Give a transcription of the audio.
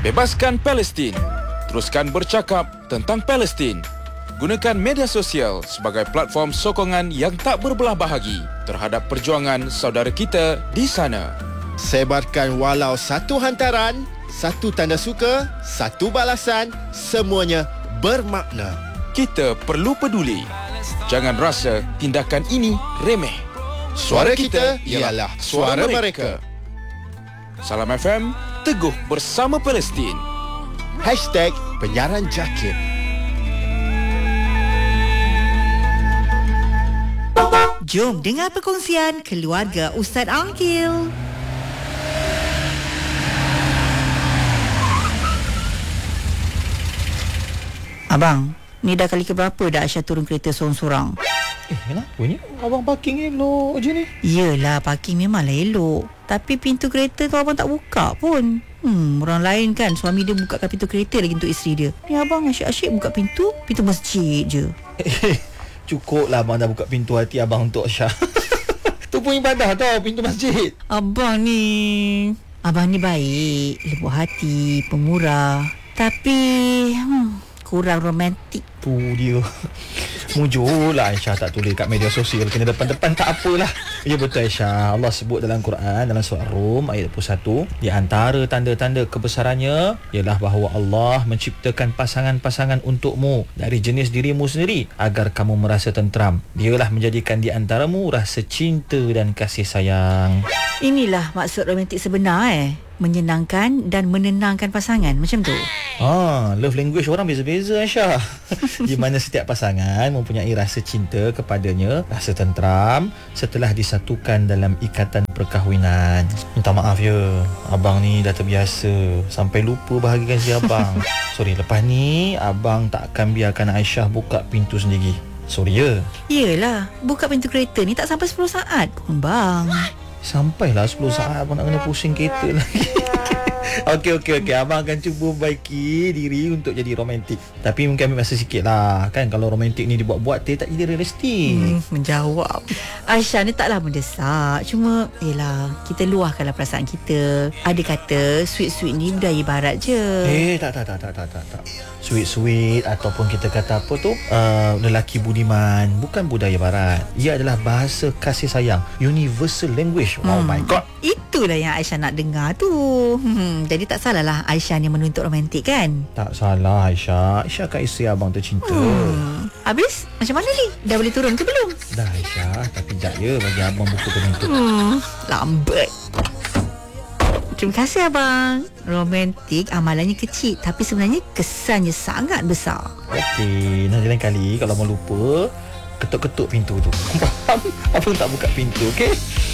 Bebaskan Palestin. Teruskan bercakap tentang Palestin. Gunakan media sosial sebagai platform sokongan yang tak berbelah bahagi terhadap perjuangan saudara kita di sana. Sebarkan walau satu hantaran, satu tanda suka, satu balasan, semuanya bermakna. Kita perlu peduli. Jangan rasa tindakan ini remeh. Suara kita ialah suara mereka. Salam FM, teguh bersama Palestin. #Penyiaran Jakit. Jom dengar perkongsian keluarga Ustaz Aqil. Abang, ni dah kali keberapa dah Aisyah turun kereta sorang-sorang? Kenapa ni? Abang parking elok je ni. Yelah, parking memanglah elok. Tapi pintu kereta tu abang tak buka pun. Orang lain kan suami dia bukakan pintu kereta lagi untuk isteri dia. Ni abang asyik-asyik buka pintu masjid je. Cukup lah abang dah buka pintu hati abang untuk Aisyah. Tu pun ibadah tau, pintu masjid. Abang ni baik, lembut hati, pemurah. Tapi kurang romantik. Tu dia. Mujurlah Aisyah tak tulis kat media sosial. Kena depan-depan tak apalah. Ya betul Aisyah. Allah sebut dalam Quran, dalam surah Rum ayat 21, di antara tanda-tanda kebesarannya ialah bahawa Allah menciptakan pasangan-pasangan untukmu dari jenis dirimu sendiri agar kamu merasa tenteram. Dialah menjadikan di antaramu rasa cinta dan kasih sayang. Inilah maksud romantik sebenar menyenangkan dan menenangkan pasangan, macam tu. Love language orang beza-beza Aisyah. Di mana setiap pasangan mempunyai rasa cinta kepadanya, rasa tenteram setelah disatukan dalam ikatan perkahwinan. Minta maaf ya, abang ni dah terbiasa sampai lupa bahagikan si abang. Sorry, lepas ni abang tak akan biarkan Aisyah buka pintu sendiri. Sorry ya. Yelah, buka pintu kereta ni tak sampai 10 saat pun bang. Sampailah 10 saat abang nak kena pusing kereta lagi. Okey. Abang akan cuba baiki diri untuk jadi romantik. Tapi mungkin ambil masa sikit lah. Kan kalau romantik ni dibuat-buat, tak jadi realistik. Menjawab. Aisyah ni taklah mendesak. Cuma, yelah, kita luahkanlah perasaan kita. Ada kata, sweet-sweet ni budaya barat je. Tak. Sweet-sweet ataupun kita kata apa tu, lelaki budiman, bukan budaya barat. Ia adalah bahasa kasih sayang, universal language. Oh my god. Itulah yang Aisyah nak dengar tu. Jadi tak salah lah Aisyah ni menuntut romantik kan? Tak salah Aisyah. Aisyah kan isteri abang tercinta. Habis macam mana ni? Dah boleh turun ke belum? Dah Aisyah, tapi sekejap je bagi abang buka pintu. Lambat. Terima kasih abang. Romantik amalannya kecil, tapi sebenarnya kesannya sangat besar. Okey, nanti lain kali kalau mau lupa, ketuk-ketuk pintu tu. Faham? Abang tak buka pintu, okey?